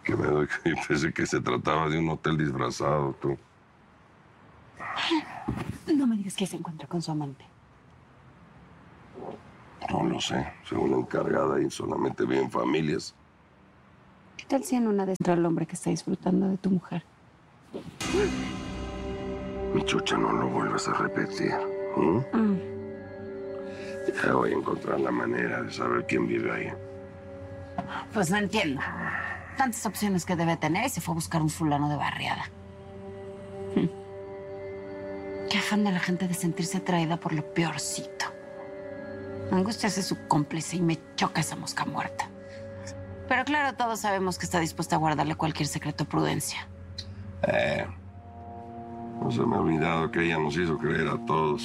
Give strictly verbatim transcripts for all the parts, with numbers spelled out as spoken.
Que me doy que pensé que se trataba de un hotel disfrazado, tú. No me digas que se encuentra con su amante. No lo sé. Según la encargada, ahí solamente viven familias. ¿Qué tal si en una de entra el hombre que está disfrutando de tu mujer? Mi chucha, no lo vuelvas a repetir. ¿Mm? Mm. Ya voy a encontrar la manera de saber quién vive ahí. Pues no entiendo. Tantas opciones que debe tener y se fue a buscar un fulano de barriada. Hm. Qué afán de la gente de sentirse atraída por lo peorcito. Angustia es su cómplice y me choca esa mosca muerta. Pero claro, todos sabemos que está dispuesta a guardarle cualquier secreto a Prudencia. Eh, no se me ha olvidado que ella nos hizo creer a todos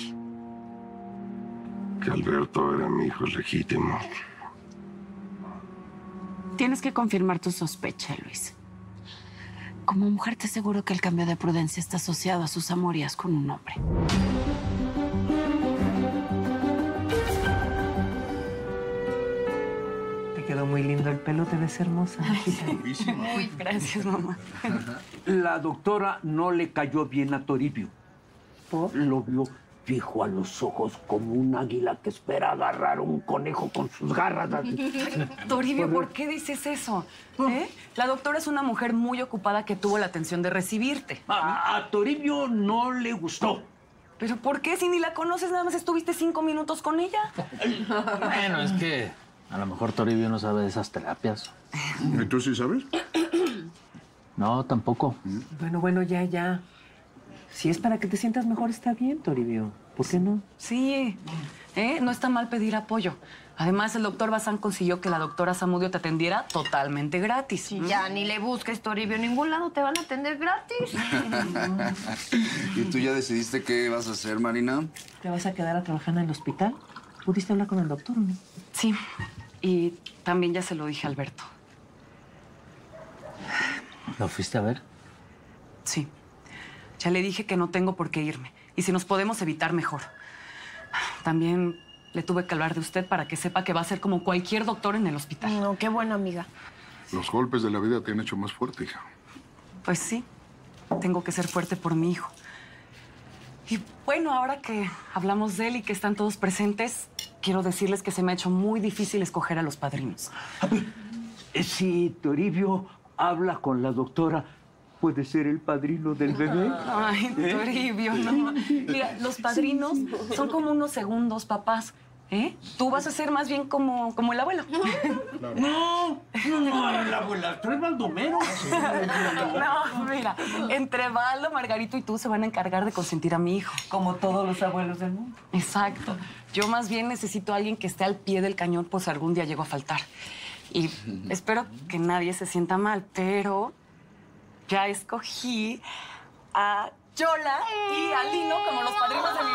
que Alberto era mi hijo legítimo. Tienes que confirmar tu sospecha, Luis. Como mujer te aseguro que el cambio de Prudencia está asociado a sus amorías con un hombre. Te quedó muy lindo el pelo, te ves hermosa. Muy gracias, mamá. La doctora no le cayó bien a Toribio. ¿Por? Lo vio fijo a los ojos como un águila que espera agarrar un conejo con sus garras. Toribio, ¿por qué dices eso? ¿Eh? La doctora es una mujer muy ocupada que tuvo la atención de recibirte. A, a Toribio no le gustó. ¿Pero por qué? Si ni la conoces, nada más estuviste cinco minutos con ella. Bueno, es que a lo mejor Toribio no sabe de esas terapias. ¿Y tú sí sabes? No, tampoco. Bueno, bueno, ya, ya. Si es para que te sientas mejor, está bien, Toribio. ¿Por qué no? Sí, ¿eh? No está mal pedir apoyo. Además, el doctor Bazán consiguió que la doctora Zamudio te atendiera totalmente gratis. Sí, ya ni le busques, Toribio. En ningún lado te van a atender gratis. ¿Y tú ya decidiste qué vas a hacer, Marina? ¿Te vas a quedar a trabajar en el hospital? ¿Pudiste hablar con el doctor o no? Sí, y también ya se lo dije a Alberto. ¿Lo fuiste a ver? Sí. Ya le dije que no tengo por qué irme. Y si nos podemos evitar, mejor. También le tuve que hablar de usted para que sepa que va a ser como cualquier doctor en el hospital. No, qué buena amiga. Los golpes de la vida te han hecho más fuerte, hija. Pues sí. Tengo que ser fuerte por mi hijo. Y bueno, ahora que hablamos de él y que están todos presentes, quiero decirles que se me ha hecho muy difícil escoger a los padrinos. Si Toribio habla con la doctora, ¿puede ser el padrino del bebé? Ay, Toribio, no. Mira, los padrinos son como unos segundos papás, ¿eh? Tú vas a ser más bien como, como el abuelo. No, no, no, el abuelastro es Baldomero. No, mira, entre Baldo, Margarito y tú se van a encargar de consentir a mi hijo. Como todos los abuelos del mundo. Exacto. Yo más bien necesito a alguien que esté al pie del cañón por si algún día llego a faltar. Y espero que nadie se sienta mal, pero ya escogí a Yola y a Lino como los padrinos de mi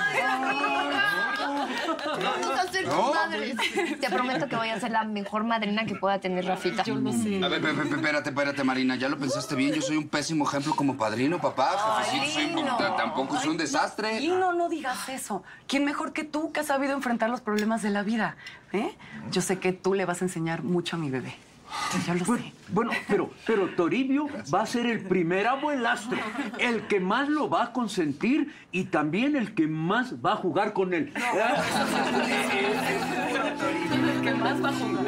bebé. Vamos a ser comadres. Te prometo que voy a ser la mejor madrina que pueda tener Rafita. Yo lo sé. A ver, pe- pe- espérate, espérate, Marina. ¿Ya lo pensaste bien? Yo soy un pésimo ejemplo como padrino, papá. Jefecito, soy un- Lino. t- tampoco soy un desastre. Lino, no digas eso. ¿Quién mejor que tú que has sabido enfrentar los problemas de la vida? ¿Eh? Yo sé que tú le vas a enseñar mucho a mi bebé. Yo lo sé. Bueno, pero, pero Toribio va a ser el primer abuelastro, el que más lo va a consentir y también el que más va a jugar con él. El que más va a jugar.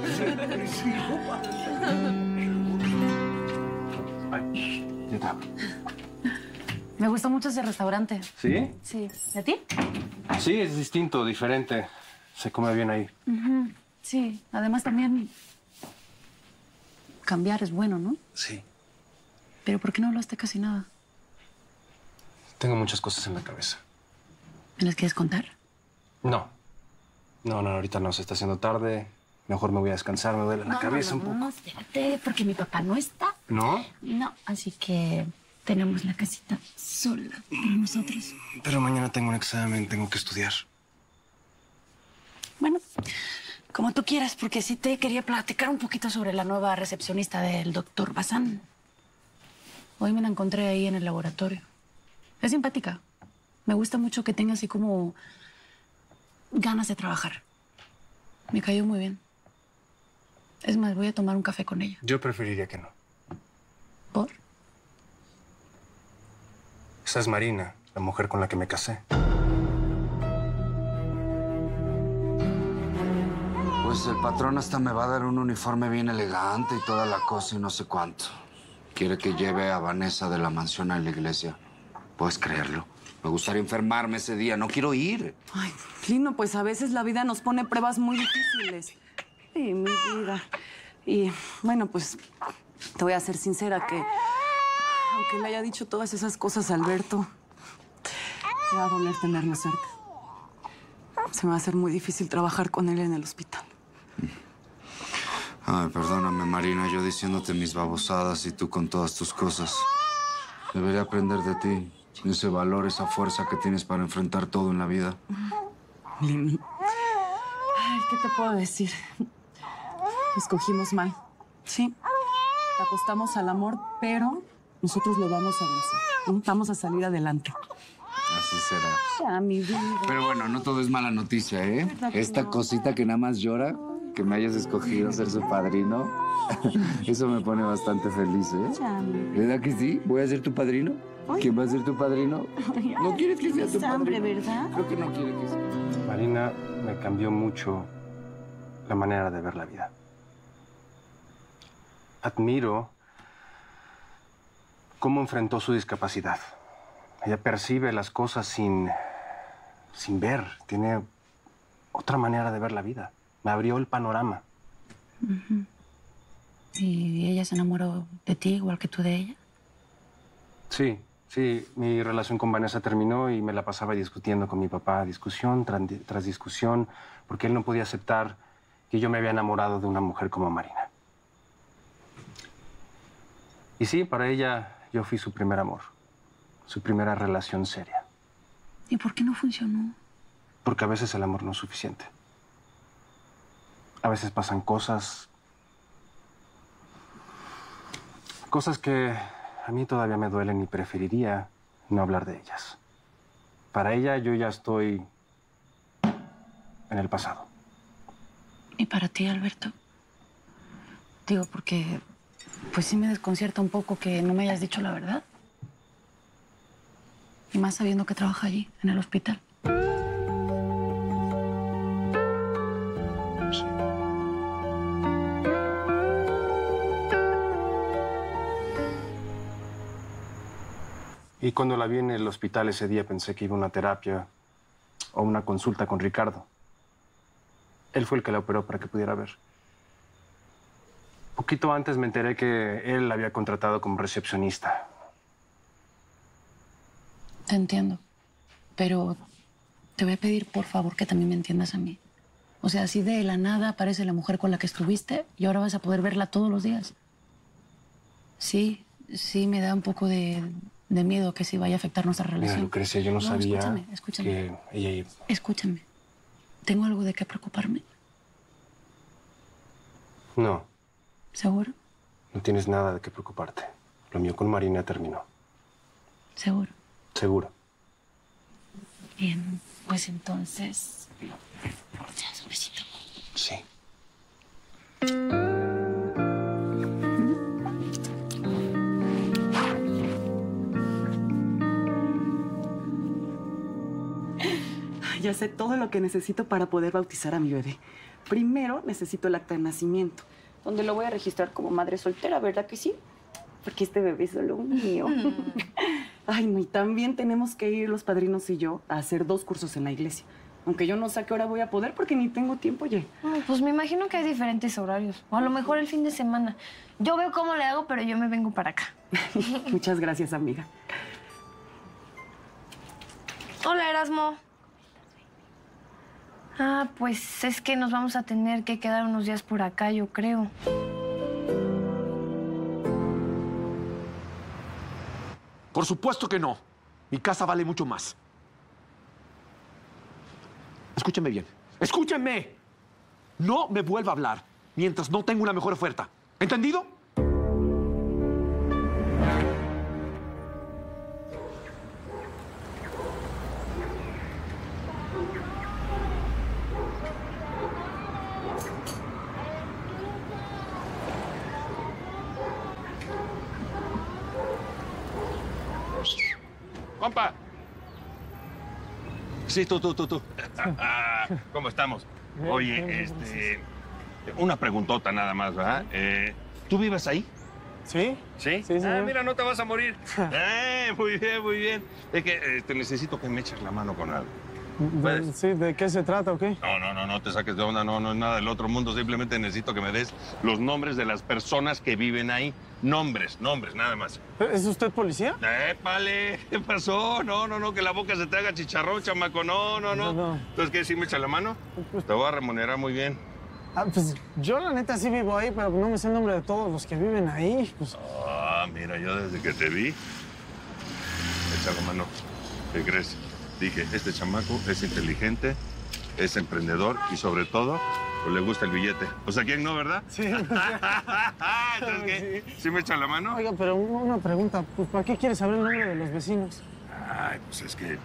Ay, yo te hablo. Me gustó mucho ese restaurante. ¿Sí? Sí. ¿Y a ti? Sí, es distinto, diferente. Se come bien ahí. Ujú. Sí. Además también cambiar es bueno, ¿no? Sí. Pero ¿por qué no hablaste casi nada? Tengo muchas cosas en la cabeza. ¿Me las quieres contar? No. No, no, ahorita no. Se está haciendo tarde. Mejor me voy a descansar. Me duele la No, cabeza no, no, un poco. no, espérate, porque mi papá no está. ¿No? No, así que tenemos la casita sola para nosotros. Pero mañana tengo un examen. Tengo que estudiar. Bueno, como tú quieras, porque sí te quería platicar un poquito sobre la nueva recepcionista del doctor Bazán. Hoy me la encontré ahí en el laboratorio. Es simpática. Me gusta mucho que tenga así como ganas de trabajar. Me cayó muy bien. Es más, voy a tomar un café con ella. Yo preferiría que no. ¿Por? Esa es Marina, la mujer con la que me casé. Pues el patrón hasta me va a dar un uniforme bien elegante y toda la cosa y no sé cuánto. Quiere que lleve a Vanessa de la mansión a la iglesia. ¿Puedes creerlo? Me gustaría enfermarme ese día. No quiero ir. Ay, Lino, pues a veces la vida nos pone pruebas muy difíciles. Sí, mi vida. Y bueno, pues te voy a ser sincera que aunque le haya dicho todas esas cosas a Alberto, me va a doler tenerlo cerca. Se me va a hacer muy difícil trabajar con él en el hospital. Ay, perdóname, Marina, yo diciéndote mis babosadas y tú con todas tus cosas. Debería aprender de ti. Ese valor, esa fuerza que tienes para enfrentar todo en la vida. Lini. Ay, ¿qué te puedo decir? Escogimos mal. Sí. Apostamos al amor, pero nosotros lo vamos a vencer. Vamos a salir adelante. Así será. Ya, mi vida. Pero bueno, no todo es mala noticia, ¿eh? Esta no? cosita que nada más llora, que me hayas escogido ser su padrino, eso me pone bastante feliz, ¿eh? Ya, mi vida. ¿Verdad que sí? ¿Voy a ser tu padrino? Ay. ¿Quién va a ser tu padrino? Ay, ¿No quieres que sea tu padrino? hambre, ¿verdad? Creo que no quiere que sea. Marina me cambió mucho la manera de ver la vida. Admiro cómo enfrentó su discapacidad. Ella percibe las cosas sin, sin ver. Tiene otra manera de ver la vida. Me abrió el panorama. Uh-huh. ¿Y ella se enamoró de ti igual que tú de ella? Sí, sí. Mi relación con Vanessa terminó y me la pasaba discutiendo con mi papá. Discusión tras, tras discusión, porque él no podía aceptar que yo me había enamorado de una mujer como Marina. Y sí, para ella yo fui su primer amor. Su primera relación seria. ¿Y por qué no funcionó? Porque a veces el amor no es suficiente. A veces pasan cosas... Cosas que a mí todavía me duelen y preferiría no hablar de ellas. Para ella yo ya estoy en el pasado. ¿Y para ti, Alberto? Digo, porque pues sí me desconcierta un poco que no me hayas dicho la verdad. Y más sabiendo que trabaja allí, en el hospital. Sí. Y cuando la vi en el hospital ese día pensé que iba a una terapia o una consulta con Ricardo. Él fue el que la operó para que pudiera ver. Poquito antes me enteré que él la había contratado como recepcionista. Te entiendo, pero te voy a pedir, por favor, que también me entiendas a mí. O sea, así de la nada aparece la mujer con la que estuviste y ahora vas a poder verla todos los días. Sí, sí me da un poco de, de miedo que sí vaya a afectar nuestra relación. Mira, Lucrecia, yo no, no sabía escúchame, escúchame. que ella iba. Escúchame. ¿Tengo algo de qué preocuparme? No. ¿Seguro? No tienes nada de qué preocuparte. Lo mío con Marina terminó. ¿Seguro? Seguro. Bien, pues entonces... ¿Ya un besito? Sí. Ya sé todo lo que necesito para poder bautizar a mi bebé. Primero necesito el acta de nacimiento, donde lo voy a registrar como madre soltera, ¿verdad que sí? Porque este bebé es solo mío. Ay, no, y también tenemos que ir los padrinos y yo a hacer dos cursos en la iglesia. Aunque yo no sé a qué hora voy a poder porque ni tengo tiempo, oye. Ay, pues me imagino que hay diferentes horarios. O a lo mejor el fin de semana. Yo veo cómo le hago, pero yo me vengo para acá. Muchas gracias, amiga. Hola, Erasmo. Ah, pues es que nos vamos a tener que quedar unos días por acá, yo creo. Por supuesto que no. Mi casa vale mucho más. Escúchame bien. ¡Escúchame! No me vuelva a hablar mientras no tenga una mejor oferta. ¿Entendido? compa. Sí, tú, tú, tú, tú. ¿Cómo estamos? Oye, este... Una preguntota nada más, ¿verdad? Eh, ¿Tú vives ahí? ¿Sí? ¿Sí? Sí, señor. Ah, mira, no te vas a morir. eh, muy bien, muy bien. Es que eh, te necesito que me eches la mano con algo. De, sí, ¿de qué se trata o qué? No, no, no, no te saques de onda, no, no es nada del otro mundo. Simplemente necesito que me des los nombres de las personas que viven ahí. Nombres, nombres, nada más. ¿Es usted policía? ¡Épale! ¿Qué pasó? No, no, no, que la boca se te haga chicharrón, chamaco. No, no, no. No, no. Entonces, ¿qué? ¿Sí me echa la mano? Te voy a remunerar muy bien. Ah, pues yo la neta sí vivo ahí, pero no me sé el nombre de todos los que viven ahí. Pues... Ah, mira, yo desde que te vi, echa la mano. ¿Qué crees? Dije, este chamaco es inteligente, es emprendedor y sobre todo, pues le gusta el billete. O sea, ¿quién no, verdad? Sí. ¿Entonces qué? ¿Sí? ¿Sí me echa la mano? Oiga, pero una pregunta, pues ¿para qué quieres saber el nombre de los vecinos? Ay, pues es que...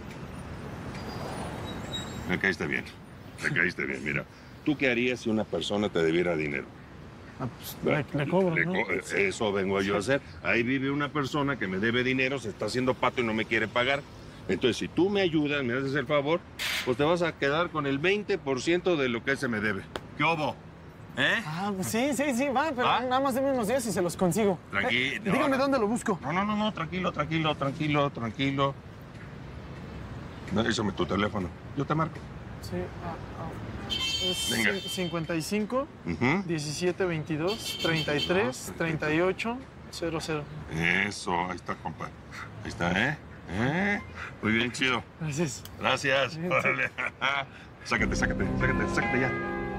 Me caíste bien, me caíste bien. Mira, ¿tú qué harías si una persona te debiera dinero? Ah, pues, le, le cobro, Le ¿no? co- Eso vengo yo a hacer. Ahí vive una persona que me debe dinero, se está haciendo pato y no me quiere pagar. Entonces, si tú me ayudas, me haces el favor, pues te vas a quedar con el veinte por ciento de lo que se me debe. ¿Qué obo? ¿Eh? Ah, pues sí, sí, sí, va, pero ¿Ah? nada más deme unos días y se los consigo. Tranquilo. Eh, dígame dónde lo busco. No, no, no, no, tranquilo, tranquilo, tranquilo, tranquilo. No, échame tu teléfono. Yo te marco. Sí, ah, ah. Es Venga. cin- cincuenta y cinco, Ujú. diecisiete, veintidós, treinta y tres, treinta y ocho, cero cero. Eso, ahí está, compa. Ahí está, ¿eh? ¿Eh? Muy bien, chido. Gracias. Gracias. Bien, Órale. Sácate, sácate, sácate, sácate ya.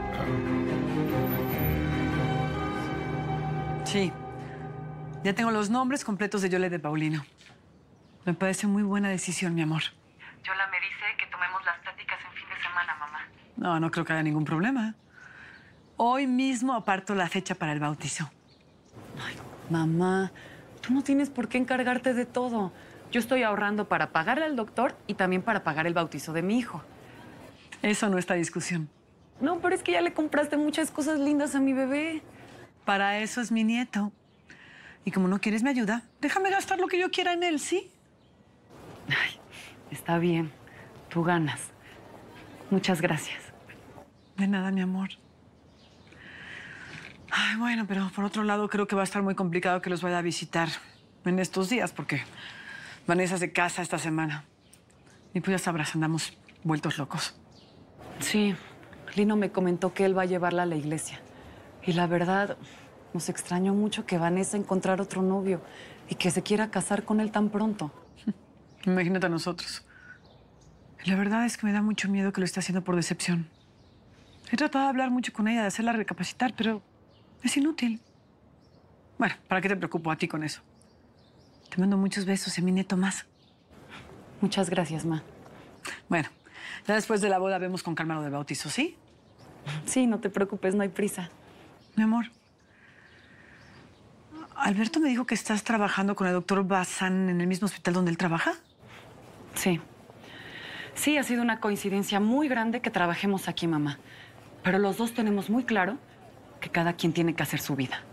Sí. Ya tengo los nombres completos de Yole de Paulino. Me parece muy buena decisión, mi amor. Yola me dice que tomemos las pláticas en fin de semana, mamá. No, no creo que haya ningún problema. Hoy mismo aparto la fecha para el bautizo. Ay, mamá, tú no tienes por qué encargarte de todo. Yo estoy ahorrando para pagarle al doctor y también para pagar el bautizo de mi hijo. Eso no está discusión. No, pero es que ya le compraste muchas cosas lindas a mi bebé. Para eso es mi nieto. Y como no quieres mi ayuda, déjame gastar lo que yo quiera en él, ¿sí? Ay, está bien. Tú ganas. Muchas gracias. De nada, mi amor. Ay, bueno, pero por otro lado creo que va a estar muy complicado que los vaya a visitar en estos días porque Vanessa se casa esta semana. Y pues ya sabrás, andamos vueltos locos. Sí, Lino me comentó que él va a llevarla a la iglesia. Y la verdad, nos extrañó mucho que Vanessa encontrara otro novio y que se quiera casar con él tan pronto. Imagínate a nosotros. La verdad es que me da mucho miedo que lo esté haciendo por decepción. He tratado de hablar mucho con ella, de hacerla recapacitar, pero es inútil. Bueno, ¿para qué te preocupo a ti con eso? Te mando muchos besos y a mi nieto más. Muchas gracias, ma. Bueno, ya después de la boda vemos con calma lo del bautizo, ¿sí? Sí, no te preocupes, no hay prisa. Mi amor, Alberto me dijo que estás trabajando con el doctor Bazán en el mismo hospital donde él trabaja. Sí. Sí, ha sido una coincidencia muy grande que trabajemos aquí, mamá. Pero los dos tenemos muy claro que cada quien tiene que hacer su vida.